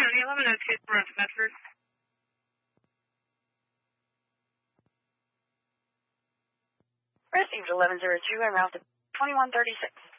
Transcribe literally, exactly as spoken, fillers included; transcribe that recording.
County, eleven oh two, we're on to Bedford. Received eleven oh two, en route to twenty-one thirty-six.